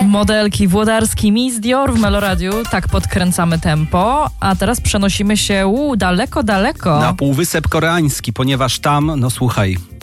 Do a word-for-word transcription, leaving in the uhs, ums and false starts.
Modelki Włodarski, Miss Dior w Meloradiu. Tak podkręcamy tempo. A teraz przenosimy się u, daleko, daleko. Na Półwysep Koreański, ponieważ tam, no słuchaj,